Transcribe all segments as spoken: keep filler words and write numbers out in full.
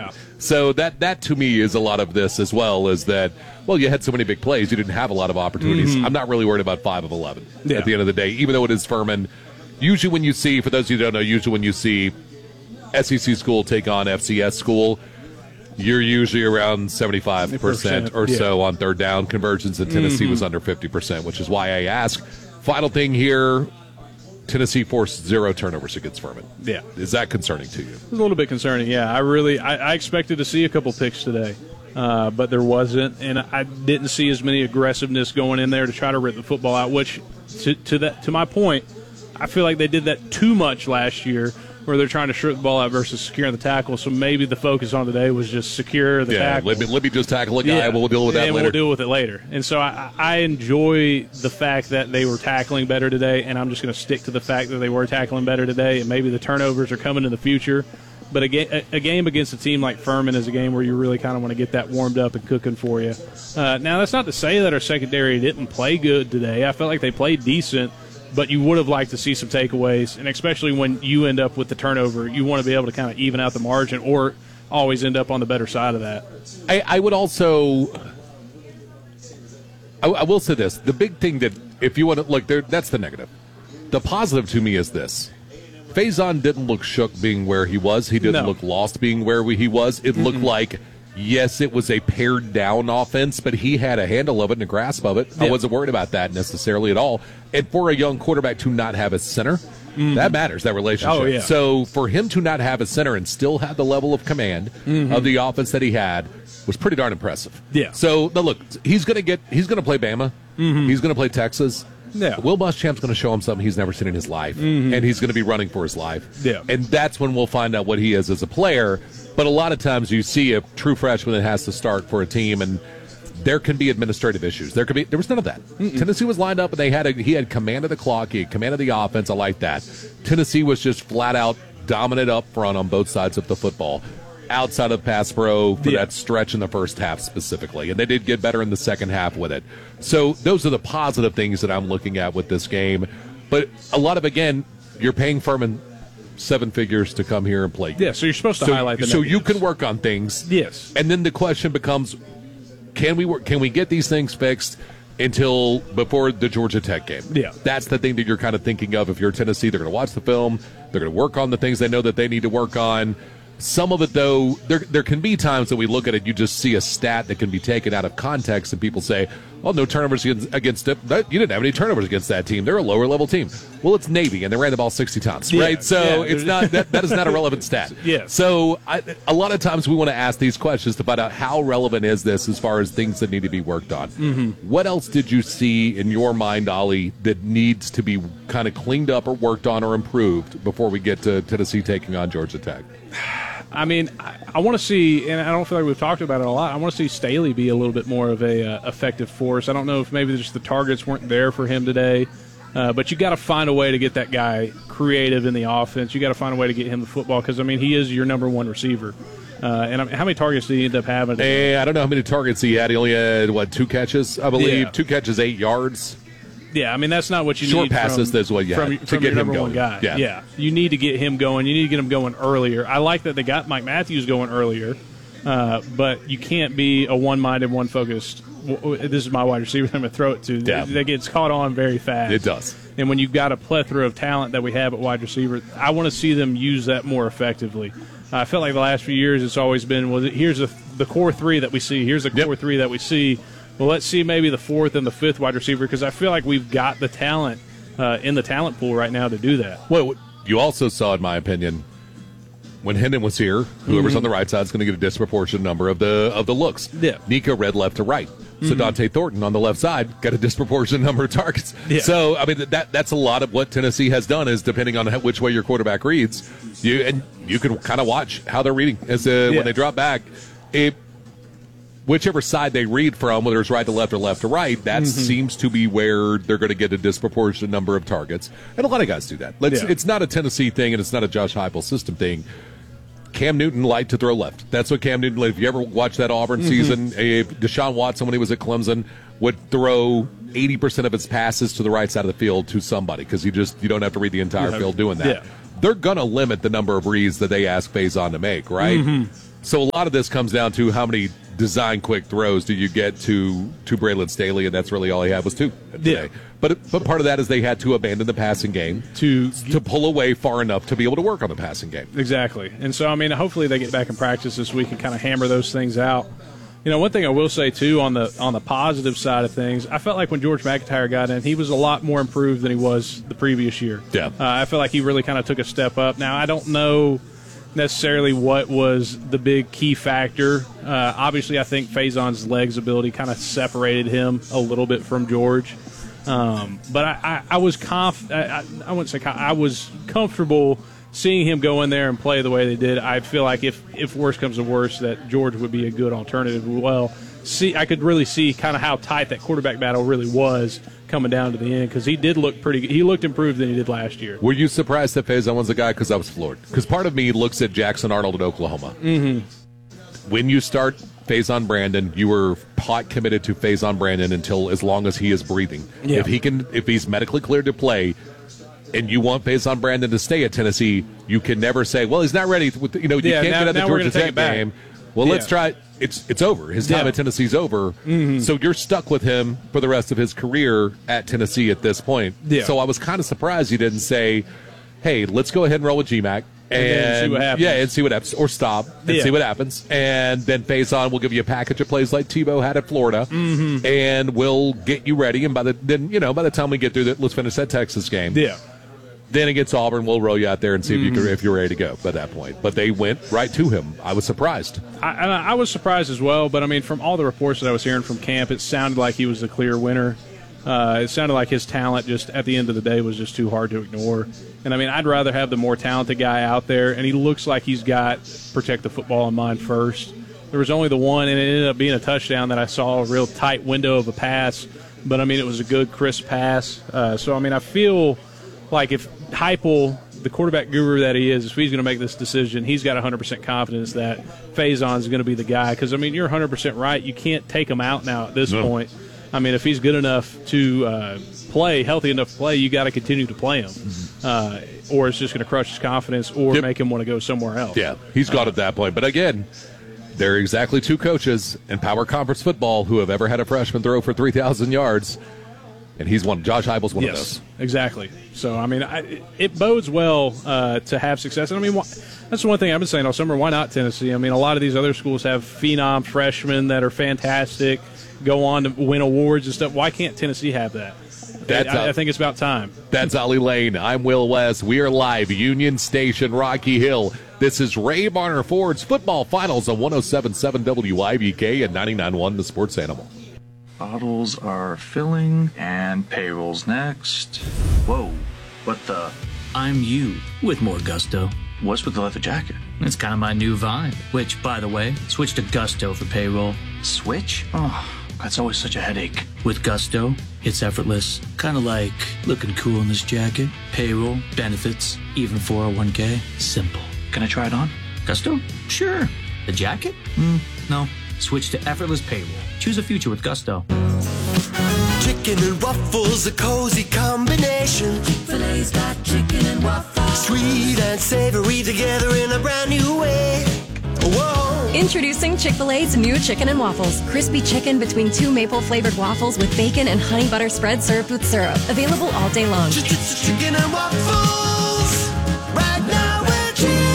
right? So that, that to me is a lot of this as well, is that, well, you had so many big plays, you didn't have a lot of opportunities. Mm-hmm. I'm not really worried about five of eleven yeah. at the end of the day, even though it is Furman. Usually when you see, for those of you who don't know, usually when you see S E C school take on F C S school, you're usually around seventy-five percent or yeah. so on third down conversions, and Tennessee mm-hmm. was under fifty percent, which is why I ask. Final thing here, Tennessee forced zero turnovers against Furman. Yeah. Is that concerning to you? It's a little bit concerning, yeah. I really I, I expected to see a couple picks today, uh, but there wasn't, and I didn't see as many aggressiveness going in there to try to rip the football out, which, to, to that to my point, I feel like they did that too much last year, where they're trying to strip the ball out versus securing the tackle. So maybe the focus on today was just secure the yeah, tackle. Let me, let me just tackle a guy. Yeah. We'll deal with that and later. We'll deal with it later. And so I, I enjoy the fact that they were tackling better today, and I'm just going to stick to the fact that they were tackling better today, and maybe the turnovers are coming in the future. But a, ga- a game against a team like Furman is a game where you really kind of want to get that warmed up and cooking for you. Uh, now, that's not to say that our secondary didn't play good today. I felt like they played decent. But you would have liked to see some takeaways, and especially when you end up with the turnover, you want to be able to kind of even out the margin or always end up on the better side of that. I, I would also I, I will say this. The big thing that, if you want to, look, there, that's the negative. The positive to me is this. Faison didn't look shook being where he was. He didn't no. look lost being where he was. It mm-hmm. looked like, yes, it was a pared down offense, but he had a handle of it and a grasp of it. Yeah. I wasn't worried about that necessarily at all. And for a young quarterback to not have a center, mm-hmm. that matters, that relationship. Oh, yeah. So for him to not have a center and still have the level of command mm-hmm. of the offense that he had was pretty darn impressive. Yeah. So now look, he's going to get he's going to play Bama. Mm-hmm. He's going to play Texas. Yeah. Will Muschamp's going to show him something he's never seen in his life, mm-hmm. and he's going to be running for his life. Yeah. And that's when we'll find out what he is as a player. But a lot of times you see a true freshman that has to start for a team, and there can be administrative issues. There could be. There was none of that. Mm-mm. Tennessee was lined up, and they had a, he had command of the clock. He had command of the offense. I like that. Tennessee was just flat out dominant up front on both sides of the football, outside of pass pro for yeah. that stretch in the first half specifically, and they did get better in the second half with it. So those are the positive things that I'm looking at with this game. But a lot of, again, you're paying Furman seven figures to come here and play. Yeah, so you're supposed to so, highlight the So negatives. you can work on things. Yes. And then the question becomes, can we work, can we get these things fixed until before the Georgia Tech game? Yeah. That's the thing that you're kind of thinking of. If you're Tennessee, they're going to watch the film. They're going to work on the things they know that they need to work on. Some of it, though, there there can be times that we look at it, you just see a stat that can be taken out of context, and people say, oh, no turnovers against, against it. You didn't have any turnovers against that team. They're a lower-level team. Well, it's Navy, and they ran the ball sixty times, yeah, right? So yeah. it's not that, that is not a relevant stat. Yeah. So I, a lot of times we want to ask these questions to find out how relevant is this as far as things that need to be worked on. Mm-hmm. What else did you see in your mind, Ollie, that needs to be kind of cleaned up or worked on or improved before we get to Tennessee taking on Georgia Tech? I mean, I, I want to see, and I don't feel like we've talked about it a lot, I want to see Staley be a little bit more of a uh, effective force. I don't know if maybe just the targets weren't there for him today, uh, but you got to find a way to get that guy creative in the offense. You got to find a way to get him the football because, I mean, he is your number one receiver. Uh, and I mean, how many targets did he end up having? Hey, I don't know how many targets he had. He only had, what, two catches, I believe? Yeah. Two catches, eight yards. Yeah, I mean, that's not what you Short need passes, from, that's what you from, had from to get your him number going. one guy. Yeah. yeah, you need to get him going. You need to get him going earlier. I like that they got Mike Matthews going earlier, uh, but you can't be a one-minded, one-focused. This is my wide receiver I'm going to throw it to. Yeah. That gets caught on very fast. It does. And when you've got a plethora of talent that we have at wide receiver, I want to see them use that more effectively. I felt like the last few years it's always been, well, here's the, the core three that we see. Here's the yep. core three that we see. Well, let's see maybe the fourth and the fifth wide receiver because I feel like we've got the talent uh, in the talent pool right now to do that. Well, you also saw, in my opinion, when Hendon was here, whoever's mm-hmm. on the right side is going to get a disproportionate number of the of the looks. Yeah. Nico read left to right. So mm-hmm. Dante Thornton on the left side got a disproportionate number of targets. Yeah. So, I mean, that that's a lot of what Tennessee has done is depending on which way your quarterback reads, you and you can kind of watch how they're reading as uh, yeah. when they drop back. It, whichever side they read from, whether it's right to left or left to right, that mm-hmm. seems to be where they're going to get a disproportionate number of targets. And a lot of guys do that. Let's, yeah. It's not a Tennessee thing, and it's not a Josh Heupel system thing. Cam Newton liked to throw left. That's what Cam Newton, if you ever watched that Auburn mm-hmm. season, if Deshaun Watson, when he was at Clemson, would throw eighty percent of his passes to the right side of the field to somebody because you just you don't have to read the entire yeah. field doing that. Yeah. They're going to limit the number of reads that they ask Faison to make, right? Mm-hmm. So a lot of this comes down to how many design quick throws do you get to to Braylon Staley, and that's really all he had was two today. Yeah. But but part of that is they had to abandon the passing game To to pull away far enough to be able to work on the passing game. Exactly. And so, I mean, hopefully they get back in practice this week and kind of hammer those things out. You know, one thing I will say, too, on the on the positive side of things, I felt like when George McIntyre got in, he was a lot more improved than he was the previous year. Yeah. Uh, I feel like he really kind of took a step up. Now, I don't know necessarily what was the big key factor. Uh, obviously, I think Faison's legs ability kind of separated him a little bit from George. Um, but I, I, I was conf- I, I wouldn't say conf- I was comfortable seeing him go in there and play the way they did. I feel like if if worse comes to worse, that George would be a good alternative. Well, see, I could really see kind of how tight that quarterback battle really was coming down to the end, because he did look pretty. He looked improved than he did last year. Were you surprised that Faison was the guy? Because I was floored. Because part of me looks at Jackson Arnold at Oklahoma. Mm-hmm. When you start Faison Brandon, you were pot committed to Faison Brandon until as long as he is breathing. Yeah. If he can, if he's medically cleared to play, and you want Faison Brandon to stay at Tennessee, you can never say, "Well, he's not ready." With you know, you Yeah, can't now- get at the now we're Georgia gonna take Tech it back. game. Well, Yeah. let's try it. It's it's over. His time Yeah. at Tennessee's over. Mm-hmm. So you're stuck with him for the rest of his career at Tennessee at this point. Yeah. So I was kind of surprised you didn't say, "Hey, let's go ahead and roll with G MAC." And then see what happens. Yeah, and see what happens. Or stop and Yeah. see what happens. And then Faison will give you a package of plays like Tebow had at Florida, Mm-hmm. and we'll get you ready. And by the then, you know, by the time we get through that, let's finish that Texas game. Yeah. Then against Auburn, we'll roll you out there and see if Mm-hmm. you can, if you're ready to go by that point. But they went right to him. I was surprised. I, I I was surprised as well, but I mean, from all the reports that I was hearing from camp, it sounded like he was the clear winner. Uh, it sounded like his talent just at the end of the day was just too hard to ignore. And I mean, I'd rather have the more talented guy out there, and he looks like he's got protect the football in mind first. There was only the one, and it ended up being a touchdown that I saw a real tight window of a pass. But I mean, it was a good, crisp pass. Uh, so I mean, I feel like if Heupel, the quarterback guru that he is, if he's going to make this decision, he's got one hundred percent confidence that Faison is going to be the guy. Because, I mean, you're one hundred percent right. You can't take him out now at this No. point. I mean, if he's good enough to uh, play, healthy enough to play, you got to continue to play him. Mm-hmm. Uh, or it's just going to crush his confidence or Yep. make him want to go somewhere else. Yeah, he's got at that point. But again, there are exactly two coaches in power conference football who have ever had a freshman throw for three thousand yards, and he's one. Josh Heupel's one Yes, of those. exactly. So, I mean, I, it bodes well uh, to have success. And, I mean, wh- that's the one thing I've been saying all summer. Why not Tennessee? I mean, a lot of these other schools have phenom freshmen that are fantastic, go on to win awards and stuff. Why can't Tennessee have that? That's I, a- I think it's about time. That's Ollie Lane. I'm Will West. We are live, Union Station, Rocky Hill. This is Ray Barner Ford's Football Finals on one oh seven point seven W I B K and ninety-nine point one The Sports Animal. Bottles are filling, and payroll's next. Whoa, what the? I'm you with more gusto. What's with the leather jacket? It's kind of my new vibe, which, by the way, switch to Gusto for payroll. Switch? Oh, that's always such a headache. With Gusto, it's effortless. Kind of like looking cool in this jacket. Payroll, benefits, even four oh one k. Simple. Can I try it on? Gusto? Sure. The jacket? Mm, no. Switch to effortless payroll. Choose a future with Gusto. Chicken and waffles, a cozy combination. Chick-fil-A's got chicken and waffles. Sweet and savory together in a brand new way. Whoa. Introducing Chick-fil-A's new chicken and waffles. Crispy chicken between two maple-flavored waffles with bacon and honey butter spread served with syrup. Available all day long. Chicken and waffles. Right now we're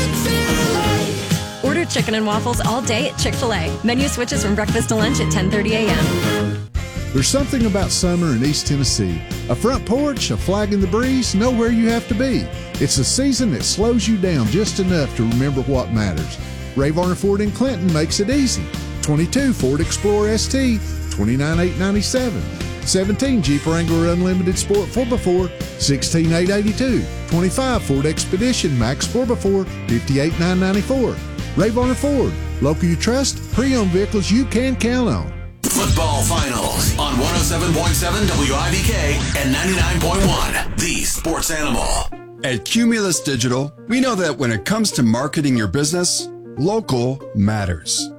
Chick-fil-A. Order chicken and waffles all day at Chick-fil-A. Menu switches from breakfast to lunch at ten thirty a.m. There's something about summer in East Tennessee. A front porch, a flag in the breeze, know where you have to be. It's a season that slows you down just enough to remember what matters. Ray Varner Ford in Clinton makes it easy. twenty-two Ford Explorer S T, twenty-nine thousand eight hundred ninety-seven dollars. seventeen Jeep Wrangler Unlimited Sport four by four, sixteen thousand eight hundred eighty-two dollars. twenty-five Ford Expedition Max four by four, fifty-eight thousand nine hundred ninety-four dollars. Ray Varner Ford, local you trust, pre-owned vehicles you can count on. Football Finals on one oh seven point seven W I B K and ninety-nine point one The Sports Animal. At Cumulus Digital, we know that when it comes to marketing your business, local matters.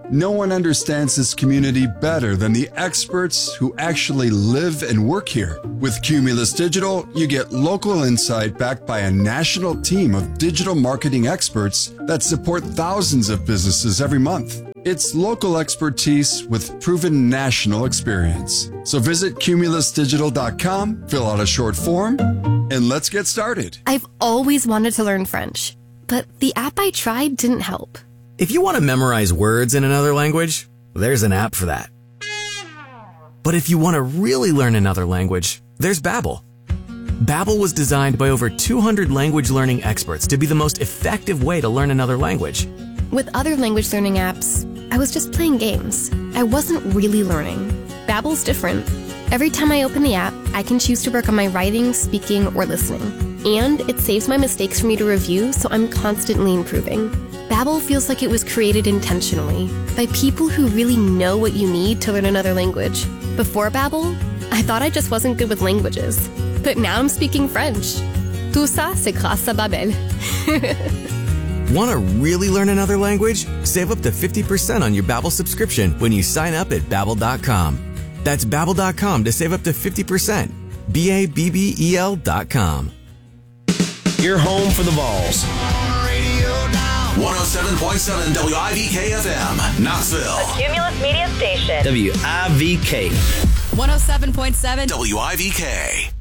No one understands this community better than the experts who actually live and work here. With Cumulus Digital, you get local insight backed by a national team of digital marketing experts that support thousands of businesses every month. It's local expertise with proven national experience. So visit cumulus digital dot com, fill out a short form, and let's get started. I've always wanted to learn French, but the app I tried didn't help. If you want to memorize words in another language, there's an app for that. But if you want to really learn another language, there's Babbel. Babbel was designed by over two hundred language learning experts to be the most effective way to learn another language. With other language learning apps, I was just playing games. I wasn't really learning. Babbel's different. Every time I open the app, I can choose to work on my writing, speaking, or listening. And it saves my mistakes for me to review, so I'm constantly improving. Babbel feels like it was created intentionally by people who really know what you need to learn another language. Before Babbel, I thought I just wasn't good with languages. But now I'm speaking French. Tout ça, c'est grâce à Babbel. Want to really learn another language? Save up to fifty percent on your Babbel subscription when you sign up at babbel dot com. That's babbel dot com to save up to fifty percent. B A B B E L dot com. Your home for the Vols. one oh seven point seven W I V K F M, Knoxville. A Cumulus Media Station. W I V K. one oh seven point seven W I V K.